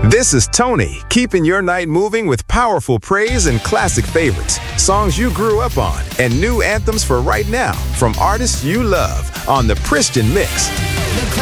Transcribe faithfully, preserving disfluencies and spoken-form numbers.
This is Tony, keeping your night moving with powerful praise and classic favorites, songs you grew up on, and new anthems for right now from artists you love on the Christian Mix.